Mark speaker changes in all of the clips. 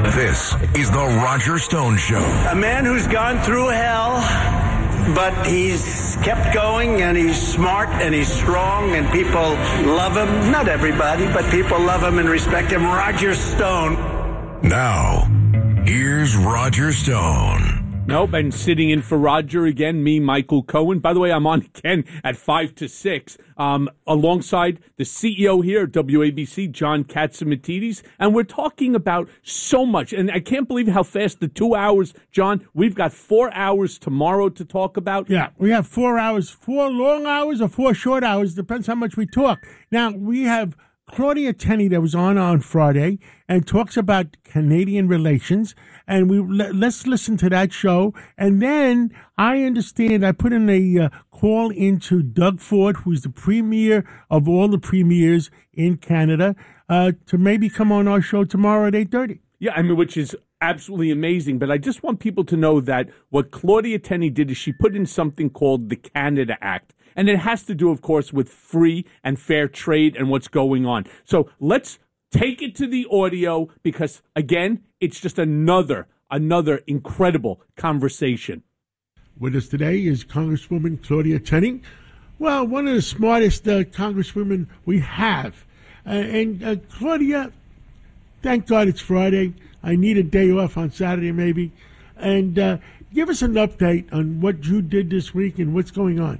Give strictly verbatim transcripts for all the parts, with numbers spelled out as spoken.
Speaker 1: This is the Roger Stone Show.
Speaker 2: A man who's gone through hell, but he's kept going, and he's smart, and he's strong, and people love him. Not everybody, but people love him and respect him. Roger Stone.
Speaker 1: Now, here's Roger Stone.
Speaker 3: Nope, and sitting in for Roger again, me, Michael Cohen. By the way, I'm on again at five to six, um, alongside the C E O here at W A B C, John Catsimatidis, and we're talking about so much. And I can't believe how fast the two hours, John, we've got four hours tomorrow to talk about.
Speaker 4: Yeah, we have four hours, four long hours or four short hours, depends how much we talk. Now, we have Claudia Tenney that was on on Friday and talks about Canadian relations, and we let, let's listen to that show. And then I understand I put in a uh, call into Doug Ford, who's the premier of all the premiers in Canada, uh, to maybe come on our show tomorrow at eight thirty.
Speaker 3: Yeah, I mean, which is absolutely amazing. But I just want people to know that what Claudia Tenney did is she put in something called the Canada Act. And it has to do, of course, with free and fair trade and what's going on. So let's take it to the audio because, again, it's just another, another incredible conversation.
Speaker 4: With us today is Congresswoman Claudia Tenney. Well, one of the smartest uh, congresswomen we have. Uh, and uh, Claudia, thank God it's Friday. I need a day off on Saturday maybe. And uh, give us an update on what you did this week and what's going on.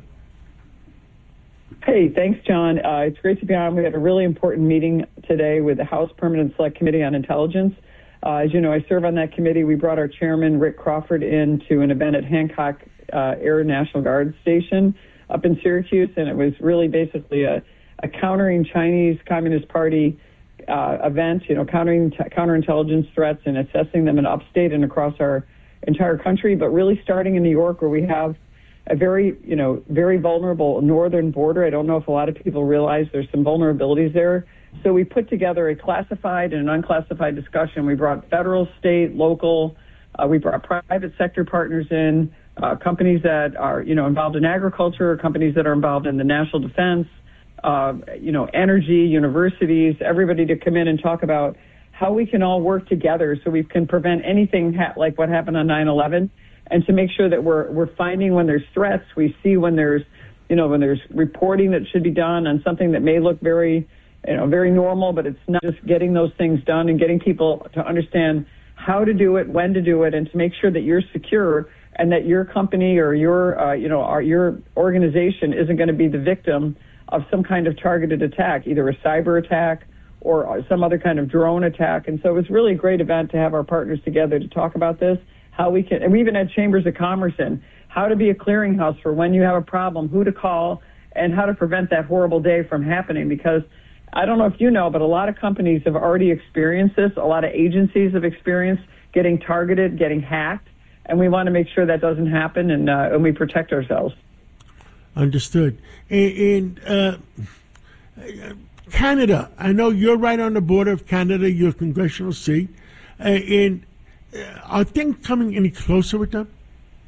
Speaker 5: Hey, thanks, John. Uh, it's great to be on. We had a really important meeting today with the House Permanent Select Committee on Intelligence. Uh, as you know, I serve on that committee. We brought our chairman, Rick Crawford, in to an event at Hancock uh, Air National Guard Station up in Syracuse, and it was really basically a, a countering Chinese Communist Party uh, event, you know, countering t- counterintelligence threats and assessing them in upstate and across our entire country, but really starting in New York, where we have a very, you know, very vulnerable northern border. I don't know if a lot of people realize there's some vulnerabilities there. So we put together a classified and an unclassified discussion. We brought federal, state, local. Uh, we brought private sector partners in, uh, companies that are, you know, involved in agriculture, companies that are involved in the national defense, uh, you know, energy, universities, everybody to come in and talk about how we can all work together so we can prevent anything ha- like what happened on nine eleven. And to make sure that we're we're finding when there's threats, we see when there's, you know, when there's reporting that should be done on something that may look very, you know, very normal, but it's not, just getting those things done and getting people to understand how to do it, when to do it, and to make sure that you're secure and that your company or your, uh, you know, our, your organization isn't going to be the victim of some kind of targeted attack, either a cyber attack or some other kind of drone attack. And so it was really a great event to have our partners together to talk about this. How we can, and we even had chambers of commerce in, how to be a clearinghouse for when you have a problem, who to call, and how to prevent that horrible day from happening. Because I don't know if you know, but a lot of companies have already experienced this. A lot of agencies have experienced getting targeted, getting hacked, and we want to make sure that doesn't happen and, uh, and we protect ourselves.
Speaker 4: Understood. And, and uh, Canada, I know you're right on the border of Canada, your congressional seat, uh, and are things coming any closer with them?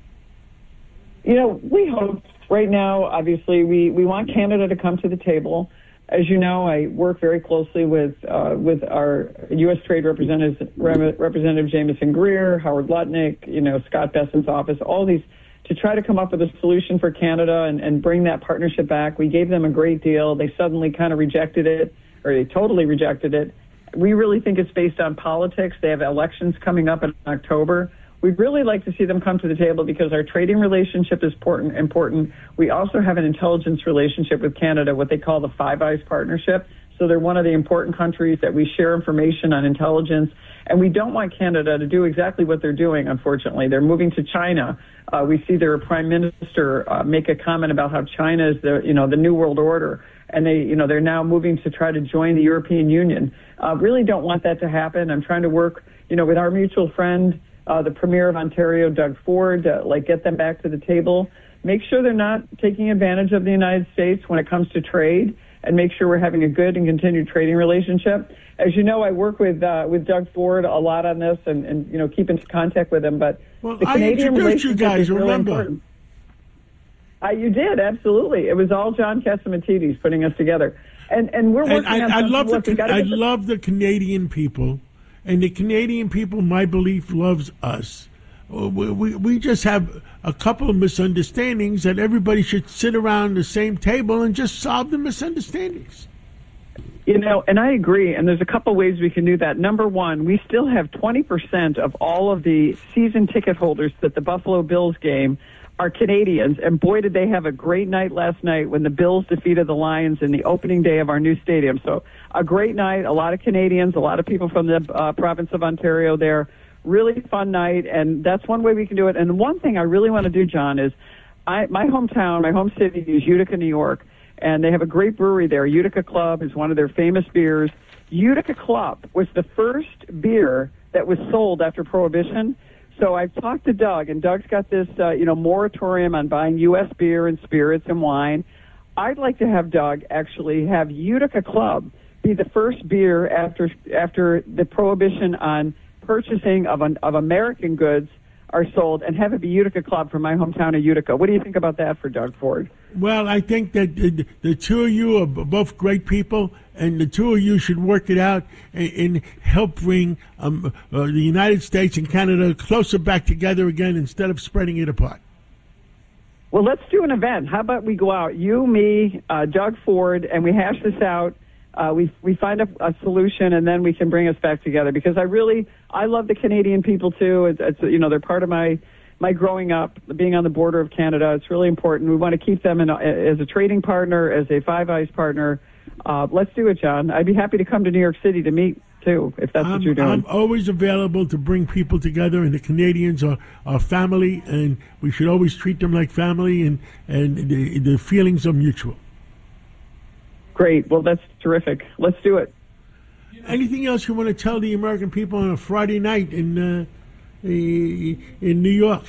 Speaker 5: You know, we hope. Right now, obviously, we, we want Canada to come to the table. As you know, I work very closely with uh, with our U S Trade Representative, Representative Jameson Greer, Howard Lutnick, you know, Scott Bessent's office, all these, to try to come up with a solution for Canada and, and bring that partnership back. We gave them a great deal. They suddenly kind of rejected it, or they totally rejected it. We really think it's based on politics. They have elections coming up in October. We'd really like to see them come to the table because our trading relationship is important. important. We also have an intelligence relationship with Canada, what they call the Five Eyes Partnership. So they're one of the important countries that we share information on intelligence. And we don't want Canada to do exactly what they're doing, unfortunately. They're moving to China. Uh, we see their prime minister uh, make a comment about how China is the, you know, the new world order. And they, you know, they're now moving to try to join the European Union. Uh, really don't want that to happen. I'm trying to work, you know, with our mutual friend, uh, the Premier of Ontario, Doug Ford, uh, like get them back to the table. Make sure they're not taking advantage of the United States when it comes to trade, and make sure we're having a good and continued trading relationship. As you know, I work with uh, with Doug Ford a lot on this, and, and you know, keep in contact with him. But
Speaker 4: well,
Speaker 5: the Canadian
Speaker 4: I introduced you guys,
Speaker 5: is really
Speaker 4: remember?
Speaker 5: important. Uh, you did, absolutely. It was all John Catsimatidis putting us together. And and we're working
Speaker 4: and I,
Speaker 5: on
Speaker 4: I love
Speaker 5: look,
Speaker 4: the
Speaker 5: we gotta
Speaker 4: I
Speaker 5: get the-
Speaker 4: love the Canadian people, and the Canadian people, my belief, loves us. We, we, we just have a couple of misunderstandings that everybody should sit around the same table and just solve the misunderstandings.
Speaker 5: You know, and I agree, and there's a couple ways we can do that. Number one, we still have twenty percent of all of the season ticket holders at the Buffalo Bills game are Canadians, and boy, did they have a great night last night when the Bills defeated the Lions in the opening day of our new stadium. So a great night, a lot of Canadians, a lot of people from the uh, province of Ontario there. Really fun night, and that's one way we can do it. And one thing I really want to do, John, is I, my hometown, my home city is Utica, New York, and they have a great brewery there. Utica Club is one of their famous beers. Utica Club was the first beer that was sold after Prohibition. So I've talked to Doug, and Doug's got this, uh, you know, moratorium on buying U S beer and spirits and wine. I'd like to have Doug actually have Utica Club be the first beer after after the prohibition on purchasing of an, of American goods are sold, and have it be Utica Club from my hometown of Utica. What do you think about that for Doug Ford?
Speaker 4: Well, I think that the, the two of you are both great people, and the two of you should work it out and, and help bring um, uh, the United States and Canada closer back together again instead of spreading it apart.
Speaker 5: Well, let's do an event. How about we go out, you, me, uh, Doug Ford, and we hash this out. Uh, we we find a, a solution, and then we can bring us back together. Because I really, I love the Canadian people too. It's, it's you know, they're part of my my growing up, being on the border of Canada. It's really important. We want to keep them in a, as a trading partner, as a Five Eyes partner. Uh, let's do it, John. I'd be happy to come to New York City to meet too, if that's
Speaker 4: I'm,
Speaker 5: what you're doing.
Speaker 4: I'm always available to bring people together, and the Canadians are, are family, and we should always treat them like family, and and the, the feelings are mutual.
Speaker 5: Great. Well, that's terrific. Let's do it.
Speaker 4: Anything else you want to tell the American people on a Friday night in uh, in New York?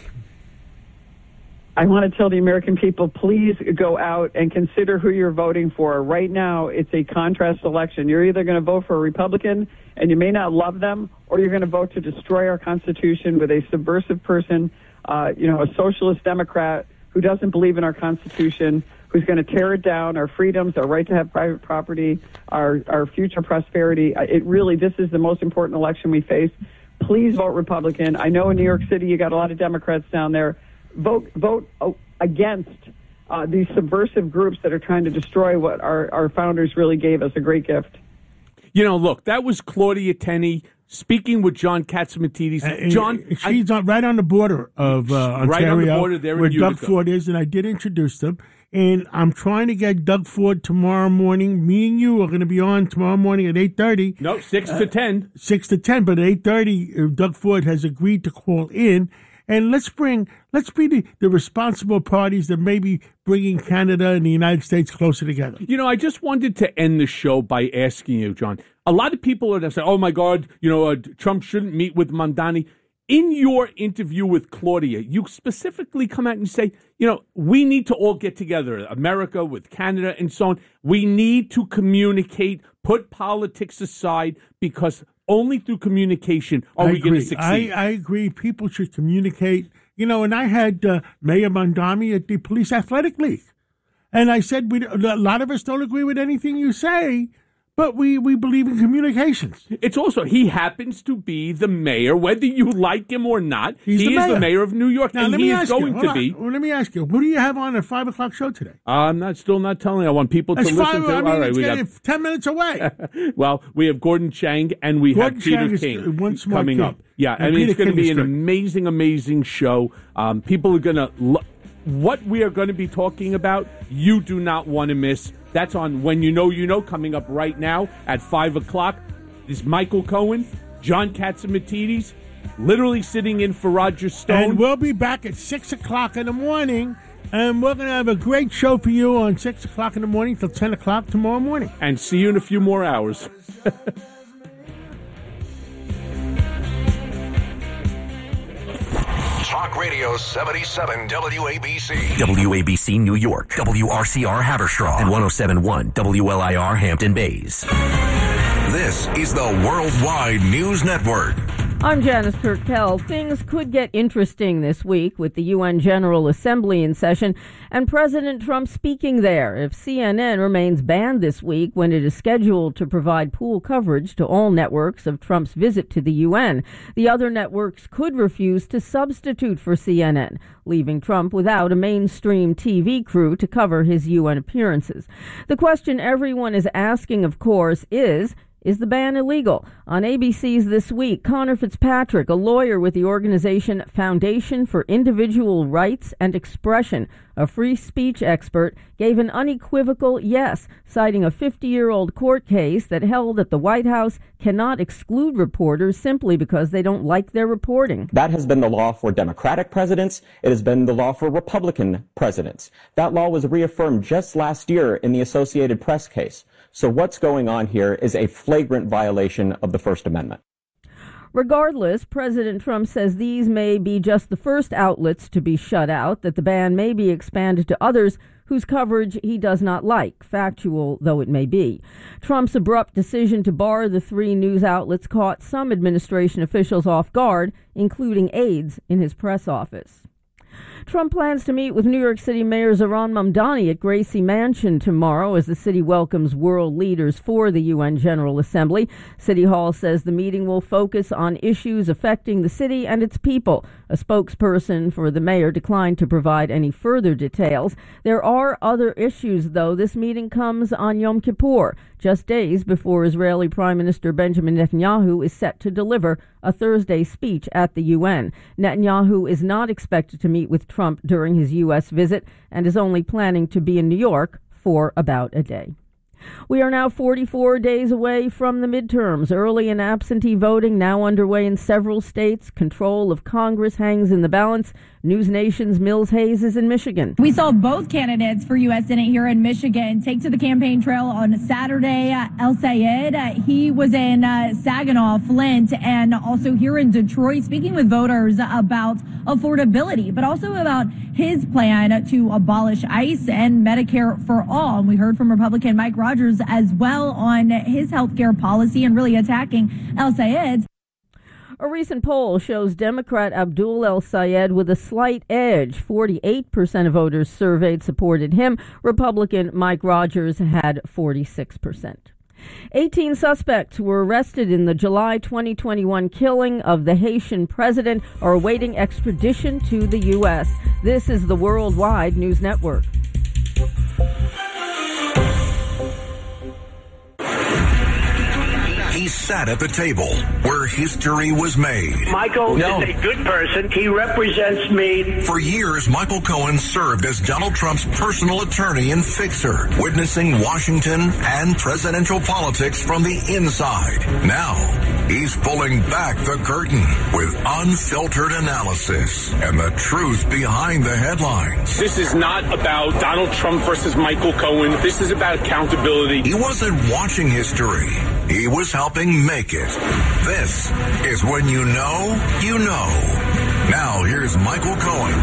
Speaker 5: I want to tell the American people, please go out and consider who you're voting for. Right now, it's a contrast election. You're either going to vote for a Republican, and you may not love them, or you're going to vote to destroy our Constitution with a subversive person, uh, you know, a socialist Democrat who doesn't believe in our Constitution, who's going to tear it down, our freedoms, our right to have private property, our, our future prosperity. It really, this is the most important election we face. Please vote Republican. I know in New York City you got a lot of Democrats down there. Vote vote against uh, these subversive groups that are trying to destroy what our, our founders really gave us, a great gift.
Speaker 3: You know, look, that was Claudia Tenney speaking with John Catsimatidis.
Speaker 4: Uh,
Speaker 3: John,
Speaker 4: she's I, on, right on the border of uh, Ontario,
Speaker 3: right on the border there
Speaker 4: where
Speaker 3: in Utica.
Speaker 4: Doug Ford is, and I did introduce them. And I'm trying to get Doug Ford tomorrow morning. Me and you are going to be on tomorrow morning at eight thirty.
Speaker 3: No, six to ten.
Speaker 4: six to ten, but at eight thirty, uh, Doug Ford has agreed to call in. And let's bring, let's be the, the responsible parties that may be bringing Canada and the United States closer together.
Speaker 3: You know, I just wanted to end the show by asking you, John. A lot of people are saying, oh, my God, you know, uh, Trump shouldn't meet with Mamdani. In your interview with Claudia, you specifically come out and say, you know, we need to all get together, America with Canada and so on. We need to communicate, put politics aside, because only through communication are
Speaker 4: I
Speaker 3: we going to
Speaker 4: agree.
Speaker 3: succeed.
Speaker 4: I, I agree. People should communicate. You know, and I had uh, Mayor Mamdani at the Police Athletic League. And I said, we, a lot of us don't agree with anything you say, but we, we believe in communications.
Speaker 3: It's also, he happens to be the mayor, whether you like him or not.
Speaker 4: He's
Speaker 3: he
Speaker 4: the
Speaker 3: is
Speaker 4: mayor.
Speaker 3: the mayor of New York,
Speaker 4: Now,
Speaker 3: and
Speaker 4: let
Speaker 3: he
Speaker 4: me
Speaker 3: is
Speaker 4: ask
Speaker 3: going
Speaker 4: you,
Speaker 3: to
Speaker 4: hold
Speaker 3: be.
Speaker 4: on. Well, let me ask you, who do you have on at five o'clock show today?
Speaker 3: I'm not still not telling. I want people to
Speaker 4: That's
Speaker 3: listen
Speaker 4: five,
Speaker 3: to.
Speaker 4: I mean,
Speaker 3: All right,
Speaker 4: it's
Speaker 3: we
Speaker 4: getting
Speaker 3: got.
Speaker 4: ten minutes away.
Speaker 3: Well, we have Gordon Chang and we
Speaker 4: Gordon
Speaker 3: have Peter
Speaker 4: Chang is
Speaker 3: King
Speaker 4: one smart
Speaker 3: coming
Speaker 4: kid.
Speaker 3: up. Yeah,
Speaker 4: And
Speaker 3: I mean,
Speaker 4: Peter
Speaker 3: it's going to
Speaker 4: King
Speaker 3: be
Speaker 4: is
Speaker 3: an
Speaker 4: good.
Speaker 3: amazing, amazing show. Um, people are going to. Lo- what we are going to be talking about, you do not want to miss. That's on When You Know You Know, coming up right now at five o'clock. This is Michael Cohen, John Catsimatidis, literally sitting in for Roger Stone.
Speaker 4: And we'll be back at six o'clock in the morning, and we're going to have a great show for you on six o'clock in the morning till ten o'clock tomorrow morning.
Speaker 3: And see you in a few more hours.
Speaker 1: Talk Radio seventy-seven W A B C.
Speaker 6: W A B C New York, W R C R Haverstraw, and one oh seven point one W L I R Hampton Bays.
Speaker 1: This is the Worldwide News Network.
Speaker 7: I'm Janice Turkel. Things could get interesting this week with the U N General Assembly in session and President Trump speaking there if C N N remains banned this week when it is scheduled to provide pool coverage to all networks of Trump's visit to the U N. The other networks could refuse to substitute for C N N, leaving Trump without a mainstream T V crew to cover his U N appearances. The question everyone is asking, of course, is... Is the ban illegal? On A B C's This Week, Connor Fitzpatrick, a lawyer with the organization Foundation for Individual Rights and Expression, a free speech expert, gave an unequivocal yes, citing a fifty-year-old court case that held that the White House cannot exclude reporters simply because they don't like their reporting.
Speaker 8: That has been the law for Democratic presidents. It has been the law for Republican presidents. That law was reaffirmed just last year in the Associated Press case. So what's going on here is a flagrant violation of the First Amendment.
Speaker 7: Regardless, President Trump says these may be just the first outlets to be shut out, that the ban may be expanded to others whose coverage he does not like, factual though it may be. Trump's abrupt decision to bar the three news outlets caught some administration officials off guard, including aides in his press office. Trump plans to meet with New York City Mayor Zohran Mamdani at Gracie Mansion tomorrow as the city welcomes world leaders for the U N General Assembly. City Hall says the meeting will focus on issues affecting the city and its people. A spokesperson for the mayor declined to provide any further details. There are other issues, though. This meeting comes on Yom Kippur, just days before Israeli Prime Minister Benjamin Netanyahu is set to deliver a Thursday speech at the U N. Netanyahu is not expected to meet with Trump during his U S visit and is only planning to be in New York for about a day. We are now forty-four days away from the midterms. Early and absentee voting now underway in several states. Control of Congress hangs in the balance. News Nation's Mills Hayes is in Michigan.
Speaker 9: We saw both candidates for U S Senate here in Michigan take to the campaign trail on Saturday. Uh, El Sayed, uh, he was in uh, Saginaw, Flint, and also here in Detroit, speaking with voters about affordability, but also about his plan to abolish ICE and Medicare for all. And we heard from Republican Mike Rogers as well on his health care policy and really attacking El Sayed's.
Speaker 7: A recent poll shows Democrat Abdul El Sayed with a slight edge. forty-eight percent of voters surveyed supported him. Republican Mike Rogers had forty-six percent. eighteen suspects were arrested in the July twenty twenty-one killing of the Haitian president are awaiting extradition to the U S. This is the Worldwide News Network.
Speaker 1: He sat at the table where history was made.
Speaker 2: Michael
Speaker 1: No.
Speaker 2: is a good person. He represents me.
Speaker 1: For years, Michael Cohen served as Donald Trump's personal attorney and fixer, witnessing Washington and presidential politics from the inside. Now, he's pulling back the curtain with unfiltered analysis and the truth behind the headlines.
Speaker 10: This is not about Donald Trump versus Michael Cohen. This is about accountability.
Speaker 1: He wasn't watching history. He was helping make it. This is When You Know, You Know. Now, here's Michael Cohen.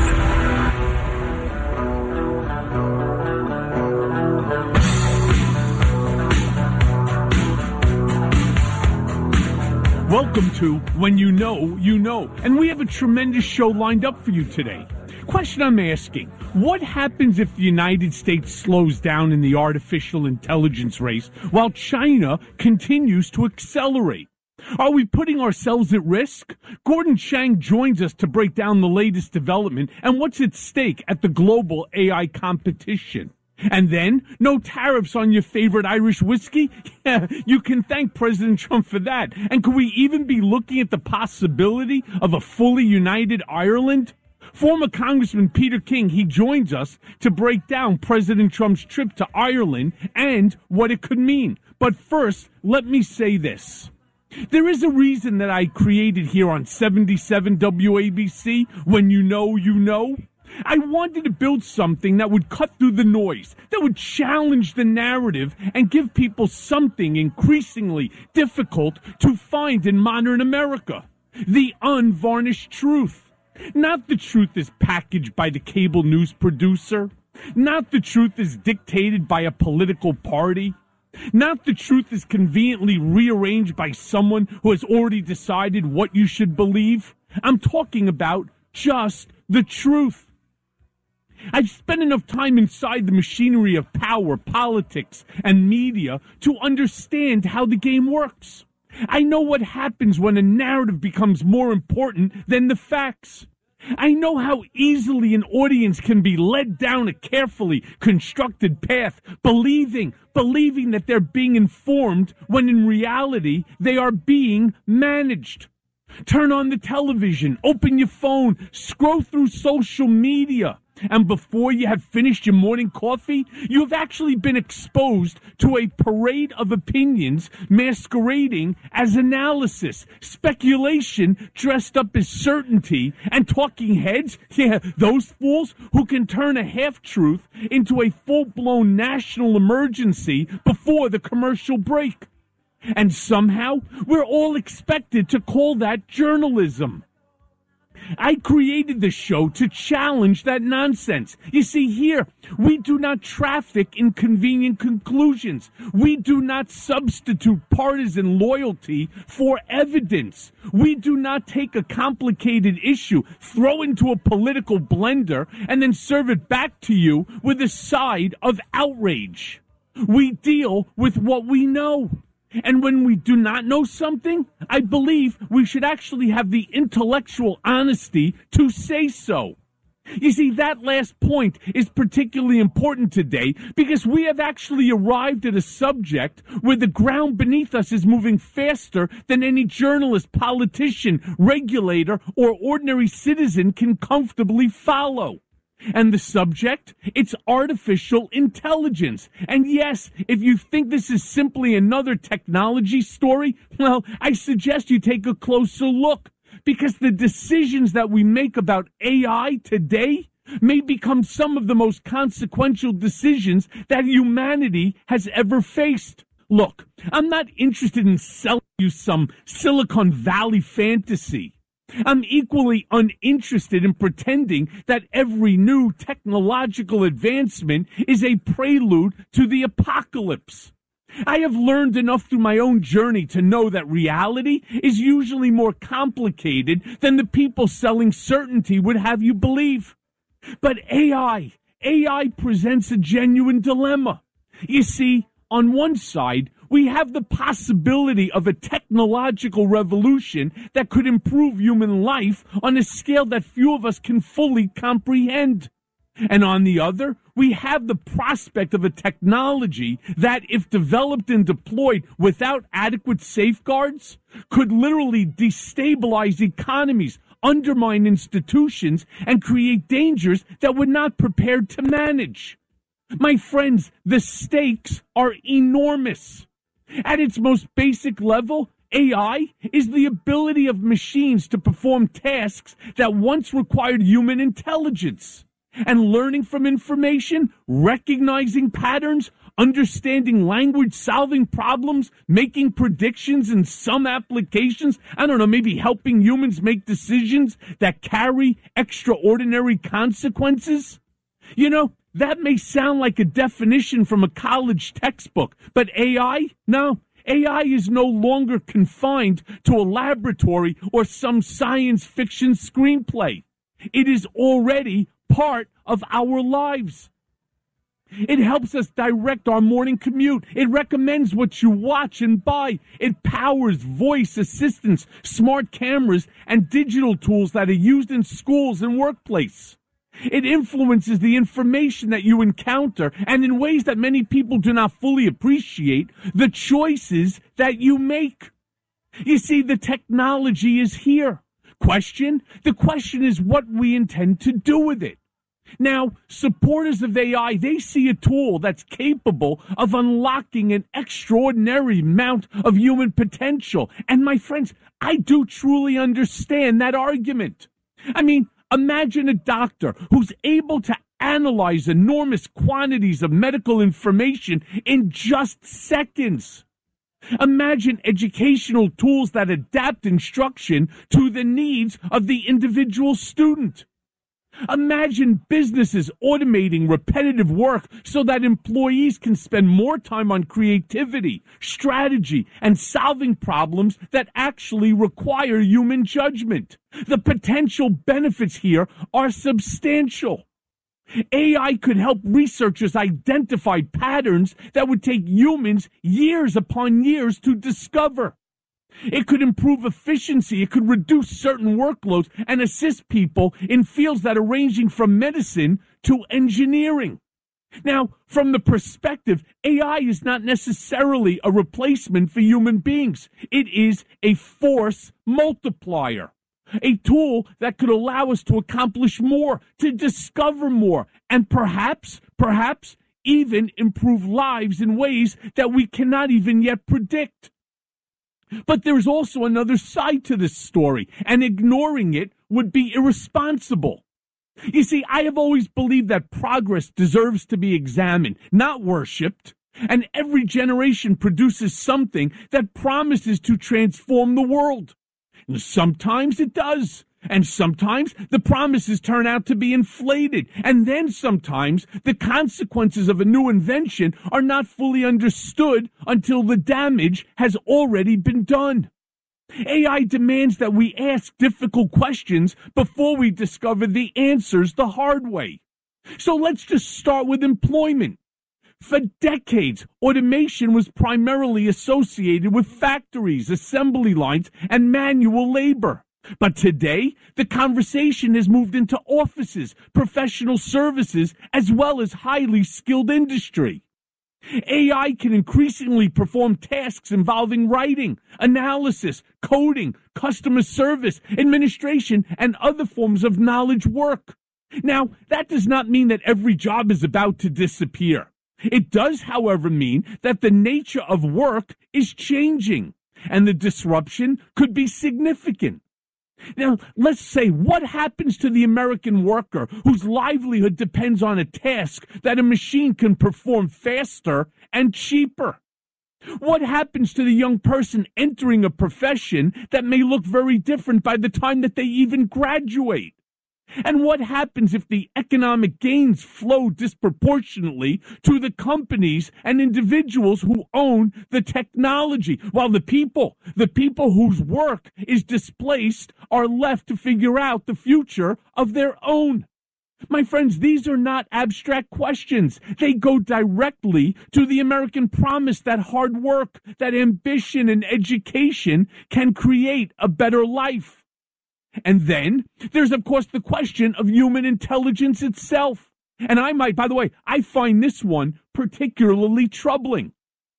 Speaker 3: Welcome to When You Know, You Know. And we have a tremendous show lined up for you today. Question I'm asking, what happens if the United States slows down in the artificial intelligence race while China continues to accelerate? Are we putting ourselves at risk? Gordon Chang joins us to break down the latest development and what's at stake at the global A I competition. And then, no tariffs on your favorite Irish whiskey? Yeah, you can thank President Trump for that. And could we even be looking at the possibility of a fully united Ireland? Former Congressman Peter King, he joins us to break down President Trump's trip to Ireland and what it could mean. But first, let me say this. There is a reason that I created here on seventy-seven W A B C, When You Know, You Know. I wanted to build something that would cut through the noise, that would challenge the narrative and give people something increasingly difficult to find in modern America. The unvarnished truth. Not the truth is packaged by the cable news producer. Not the truth is dictated by a political party. Not the truth is conveniently rearranged by someone who has already decided what you should believe. I'm talking about just the truth. I've spent enough time inside the machinery of power, politics, and media to understand how the game works. I know what happens when a narrative becomes more important than the facts. I know how easily an audience can be led down a carefully constructed path, believing, believing that they're being informed when in reality they are being managed. Turn on the television, open your phone, scroll through social media, and before you have finished your morning coffee, you have actually been exposed to a parade of opinions masquerading as analysis, speculation dressed up as certainty, and talking heads, yeah, those fools who can turn a half-truth into a full-blown national emergency before the commercial break. And somehow, we're all expected to call that journalism. I created the show to challenge that nonsense. You see, here, we do not traffic in convenient conclusions. We do not substitute partisan loyalty for evidence. We do not take a complicated issue, throw into a political blender, and then serve it back to you with a side of outrage. We deal with what we know. And when we do not know something, I believe we should actually have the intellectual honesty to say so. You see, that last point is particularly important today because we have actually arrived at a subject where the ground beneath us is moving faster than any journalist, politician, regulator, or ordinary citizen can comfortably follow. And the subject? It's artificial intelligence. And yes, if you think this is simply another technology story, well, I suggest you take a closer look. Because the decisions that we make about A I today may become some of the most consequential decisions that humanity has ever faced. Look, I'm not interested in selling you some Silicon Valley fantasy. I'm equally uninterested in pretending that every new technological advancement is a prelude to the apocalypse. I have learned enough through my own journey to know that reality is usually more complicated than the people selling certainty would have you believe. But A I, A I presents a genuine dilemma. You see, on one side, we have the possibility of a technological revolution that could improve human life on a scale that few of us can fully comprehend. And on the other, we have the prospect of a technology that, if developed and deployed without adequate safeguards, could literally destabilize economies, undermine institutions, and create dangers that we're not prepared to manage. My friends, the stakes are enormous. At its most basic level, A I is the ability of machines to perform tasks that once required human intelligence. And learning from information, recognizing patterns, understanding language, solving problems, making predictions in some applications, I don't know, maybe helping humans make decisions that carry extraordinary consequences. You know, that may sound like a definition from a college textbook, but A I? No. A I is no longer confined to a laboratory or some science fiction screenplay. It is already part of our lives. It helps us direct our morning commute. It recommends what you watch and buy. It powers voice assistants, smart cameras, and digital tools that are used in schools and workplace. It influences the information that you encounter, and in ways that many people do not fully appreciate, the choices that you make. You see, the technology is here. Question? The question is what we intend to do with it. Now, supporters of A I, they see a tool that's capable of unlocking an extraordinary amount of human potential. And my friends, I do truly understand that argument. I mean, imagine a doctor who's able to analyze enormous quantities of medical information in just seconds. Imagine educational tools that adapt instruction to the needs of the individual student. Imagine businesses automating repetitive work so that employees can spend more time on creativity, strategy, and solving problems that actually require human judgment. The potential benefits here are substantial. A I could help researchers identify patterns that would take humans years upon years to discover. It could improve efficiency, it could reduce certain workloads, and assist people in fields that are ranging from medicine to engineering. Now, from the perspective, A I is not necessarily a replacement for human beings. It is a force multiplier. A tool that could allow us to accomplish more, to discover more, and perhaps, perhaps even improve lives in ways that we cannot even yet predict. But there's also another side to this story, and ignoring it would be irresponsible. You see, I have always believed that progress deserves to be examined, not worshipped, and every generation produces something that promises to transform the world. And sometimes it does, and sometimes the promises turn out to be inflated, and then sometimes the consequences of a new invention are not fully understood until the damage has already been done. A I demands that we ask difficult questions before we discover the answers the hard way. So let's just start with employment. For decades, automation was primarily associated with factories, assembly lines, and manual labor. But today, the conversation has moved into offices, professional services, as well as highly skilled industry. A I can increasingly perform tasks involving writing, analysis, coding, customer service, administration, and other forms of knowledge work. Now, that does not mean that every job is about to disappear. It does, however, mean that the nature of work is changing, and the disruption could be significant. Now, let's say, what happens to the American worker whose livelihood depends on a task that a machine can perform faster and cheaper? What happens to the young person entering a profession that may look very different by the time that they even graduate? And what happens if the economic gains flow disproportionately to the companies and individuals who own the technology, while the people, the people whose work is displaced, are left to figure out the future of their own? My friends, these are not abstract questions. They go directly to the American promise that hard work, that ambition and education can create a better life. And then there's, of course, the question of human intelligence itself. And I might, by the way, I find this one particularly troubling.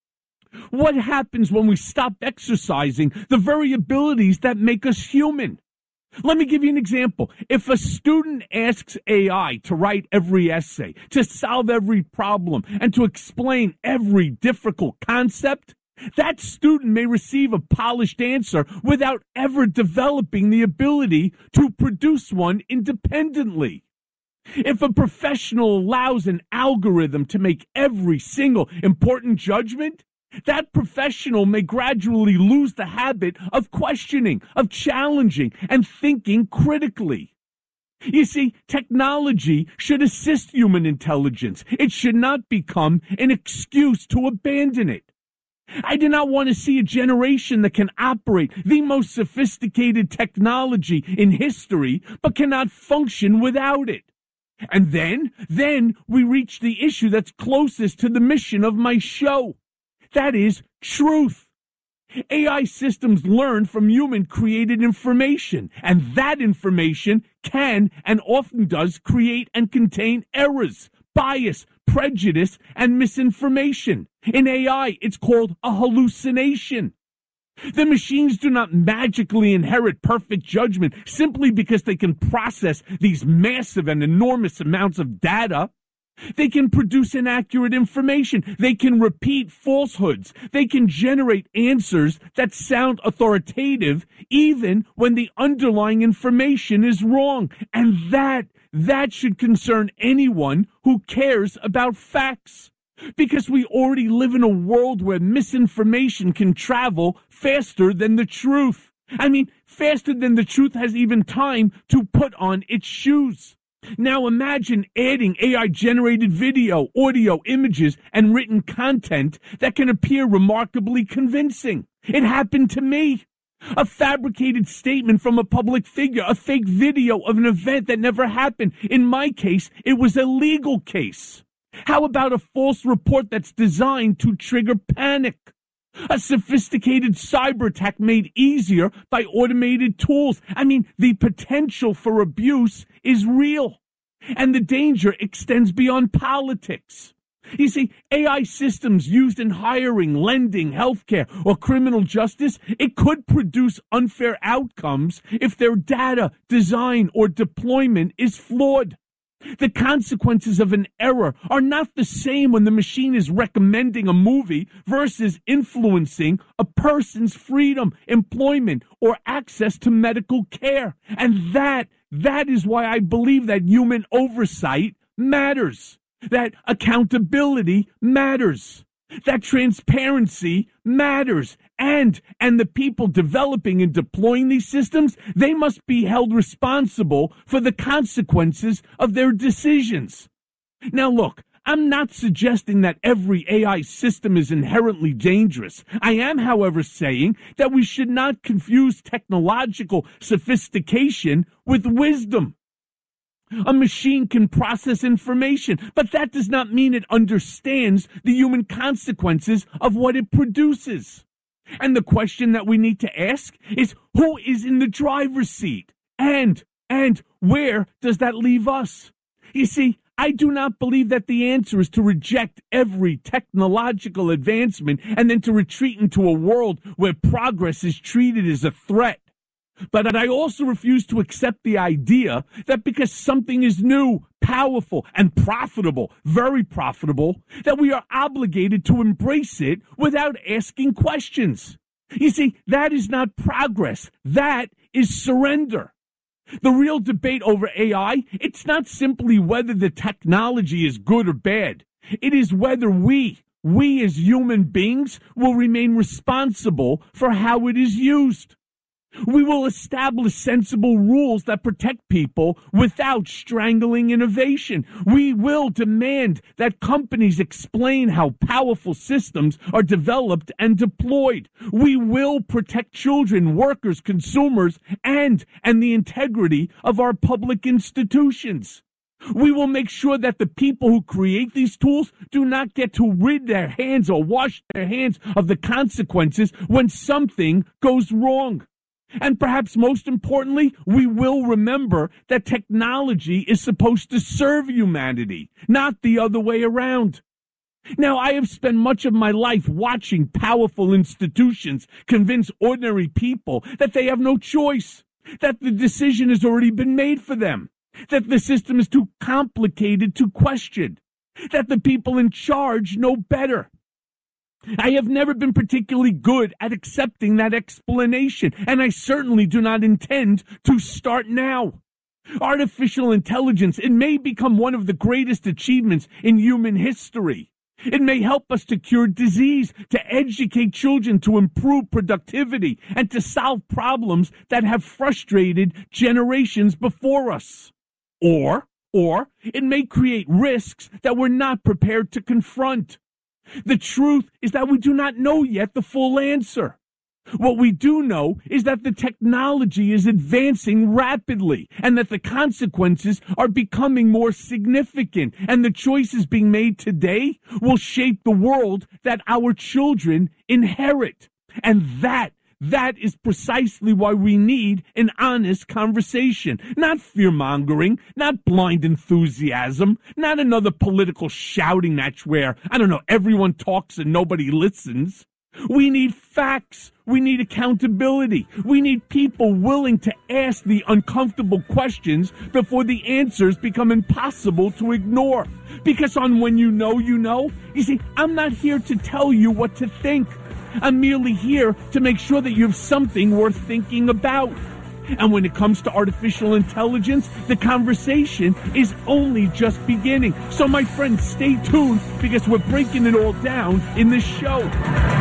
Speaker 3: What happens when we stop exercising the very abilities that make us human? Let me give you an example. If a student asks A I to write every essay, to solve every problem, and to explain every difficult concept, that student may receive a polished answer without ever developing the ability to produce one independently. If a professional allows an algorithm to make every single important judgment, that professional may gradually lose the habit of questioning, of challenging, and thinking critically. You see, technology should assist human intelligence. It should not become an excuse to abandon it. I do not want to see a generation that can operate the most sophisticated technology in history, but cannot function without it. And then, then we reach the issue that's closest to the mission of my show. That is truth. A I systems learn from human-created information, and that information can and often does create and contain errors, bias, prejudice, and misinformation. In A I, it's called a hallucination. The machines do not magically inherit perfect judgment simply because they can process these massive and enormous amounts of data. They can produce inaccurate information. They can repeat falsehoods. They can generate answers that sound authoritative even when the underlying information is wrong. And that, that should concern anyone who cares about facts. Because we already live in a world where misinformation can travel faster than the truth. I mean, faster than the truth has even time to put on its shoes. Now imagine adding A I-generated video, audio, images, and written content that can appear remarkably convincing. It happened to me. A fabricated statement from a public figure, a fake video of an event that never happened. In my case, it was a legal case. How about a false report that's designed to trigger panic? A sophisticated cyber attack made easier by automated tools. I mean, the potential for abuse is real. And the danger extends beyond politics. You see, A I systems used in hiring, lending, healthcare, or criminal justice, it could produce unfair outcomes if their data, design, or deployment is flawed. The consequences of an error are not the same when the machine is recommending a movie versus influencing a person's freedom, employment, or access to medical care. And that, that is why I believe that human oversight matters, that accountability matters, that transparency matters. And, and the people developing and deploying these systems, they must be held responsible for the consequences of their decisions. Now look, I'm not suggesting that every A I system is inherently dangerous. I am, however, saying that we should not confuse technological sophistication with wisdom. A machine can process information, but that does not mean it understands the human consequences of what it produces. And the question that we need to ask is, who is in the driver's seat? And, and where does that leave us? You see, I do not believe that the answer is to reject every technological advancement and then to retreat into a world where progress is treated as a threat. But I also refuse to accept the idea that because something is new, powerful, and profitable, very profitable, that we are obligated to embrace it without asking questions. You see, that is not progress. That is surrender. The real debate over A I, it's not simply whether the technology is good or bad. It is whether we, we as human beings, will remain responsible for how it is used. We will establish sensible rules that protect people without strangling innovation. We will demand that companies explain how powerful systems are developed and deployed. We will protect children, workers, consumers, and, and the integrity of our public institutions. We will make sure that the people who create these tools do not get to rid their hands or wash their hands of the consequences when something goes wrong. And perhaps most importantly, we will remember that technology is supposed to serve humanity, not the other way around. Now, I have spent much of my life watching powerful institutions convince ordinary people that they have no choice, that the decision has already been made for them, that the system is too complicated to question, that the people in charge know better. I have never been particularly good at accepting that explanation, and I certainly do not intend to start now. Artificial intelligence, it may become one of the greatest achievements in human history. It may help us to cure disease, to educate children, to improve productivity, and to solve problems that have frustrated generations before us. Or, or, it may create risks that we're not prepared to confront. The truth is that we do not know yet the full answer. What we do know is that the technology is advancing rapidly and that the consequences are becoming more significant, and the choices being made today will shape the world that our children inherit. And that That is precisely why we need an honest conversation, not fear-mongering, not blind enthusiasm, not another political shouting match where, I don't know, everyone talks and nobody listens. We need facts. We need accountability. We need people willing to ask the uncomfortable questions before the answers become impossible to ignore. Because on When You Know, You Know, you see, I'm not here to tell you what to think. I'm merely here to make sure that you have something worth thinking about. And when it comes to artificial intelligence, the conversation is only just beginning. So my friends, stay tuned because we're breaking it all down in this show.